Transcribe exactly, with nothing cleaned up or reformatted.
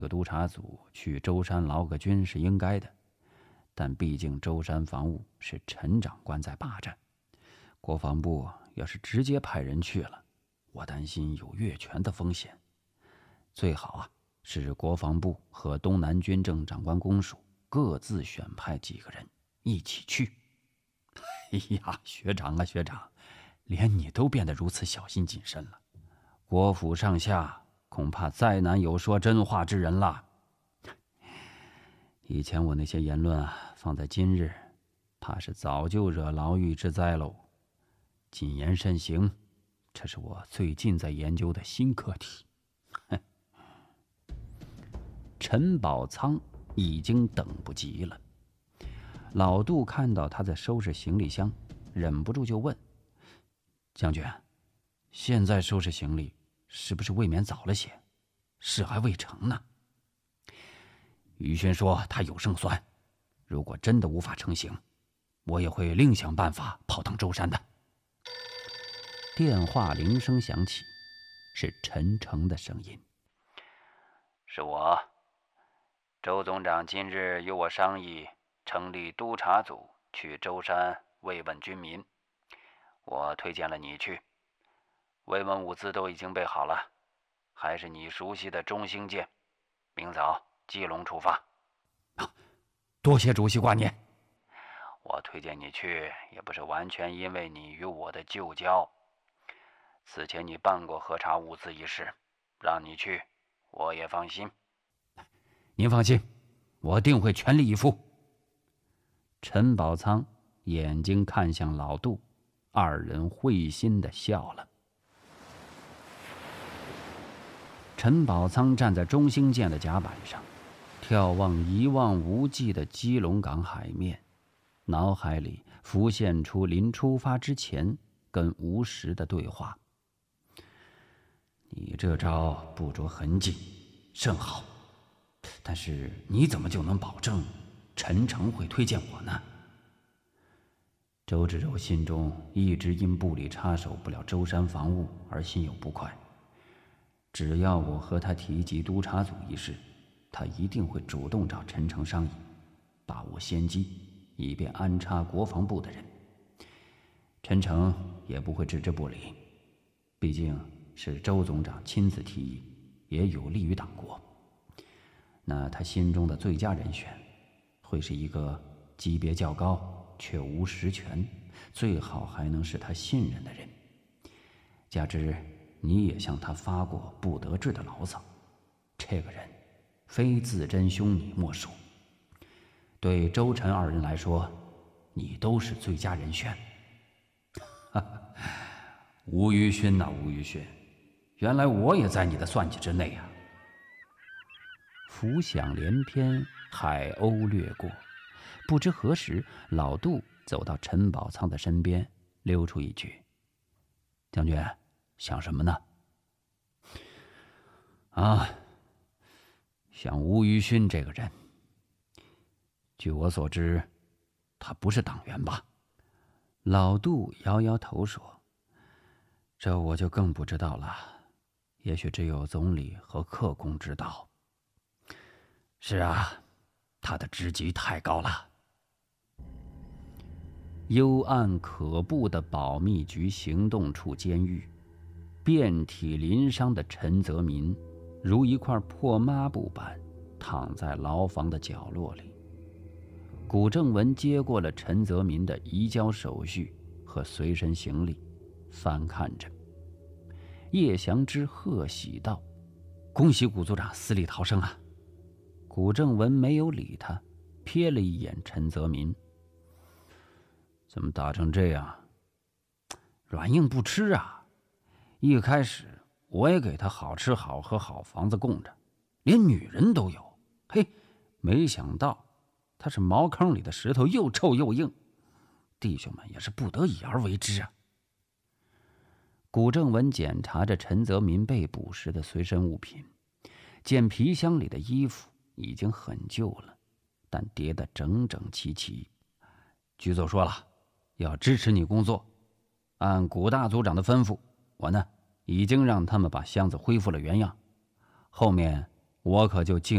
个督察组去舟山劳个军是应该的，但毕竟舟山防务是陈长官在霸占，国防部要是直接派人去了，我担心有越权的风险。最好啊，是国防部和东南军政长官公署各自选派几个人一起去。哎呀，学长啊学长，连你都变得如此小心谨慎了，国府上下恐怕再难有说真话之人了。以前我那些言论啊，放在今日，怕是早就惹牢狱之灾喽。谨言慎行，这是我最近在研究的新课题。陈宝仓已经等不及了。老杜看到他在收拾行李箱，忍不住就问：“将军，现在收拾行李是不是未免早了些？事还未成呢。”于轩说他有胜算，如果真的无法成行，我也会另想办法跑趟舟山的。电话铃声响起，是陈诚的声音：“是我，周总长今日与我商议成立督察组去舟山慰问军民，我推荐了你去。慰问物资都已经备好了，还是你熟悉的中兴舰，明早基隆出发。”啊，多谢主席挂念。我推荐你去，也不是完全因为你与我的旧交。此前你办过核查物资一事，让你去，我也放心。您放心，我定会全力以赴。陈宝仓眼睛看向老杜，二人会心地笑了。陈宝仓站在中兴舰的甲板上，眺望一望无际的基隆港海面，脑海里浮现出临出发之前跟吴石的对话。你这招不着痕迹，甚好，但是你怎么就能保证陈诚会推荐我呢？周芷柔心中一直因部里插手不了舟山防务而心有不快，只要我和他提及督察组一事，他一定会主动找陈诚商议，把握先机，以便安插国防部的人。陈诚也不会置之不理，毕竟是周总长亲自提议，也有利于党国。那他心中的最佳人选，会是一个级别较高却无实权，最好还能是他信任的人。加之你也向他发过不得志的牢骚，这个人非自珍兄你莫属。对周陈二人来说，你都是最佳人选。吴于勋呐，吴于勋，原来我也在你的算计之内啊！浮想联翩，海鸥掠过，不知何时，老杜走到陈宝仓的身边，溜出一句：“将军，想什么呢？”啊，想吴于勋这个人。据我所知，他不是党员吧？老杜摇摇头说：“这我就更不知道了，也许只有总理和克公知道。”是啊，他的职级太高了。幽暗可怖的保密局行动处监狱，遍体鳞伤的陈泽民如一块破抹布般躺在牢房的角落里。古正文接过了陈泽民的移交手续和随身行李，翻看着。叶祥之贺喜道：“恭喜古组长死里逃生啊！”古正文没有理他，瞥了一眼陈泽民：“怎么打成这样？软硬不吃啊！一开始我也给他好吃好喝好房子供着，连女人都有，嘿，没想到他是茅坑里的石头，又臭又硬，弟兄们也是不得已而为之啊。”古正文检查着陈泽民被捕时的随身物品，见皮箱里的衣服已经很旧了，但叠得整整齐齐。局座说了，要支持你工作，按古大组长的吩咐，我呢已经让他们把箱子恢复了原样，后面我可就尽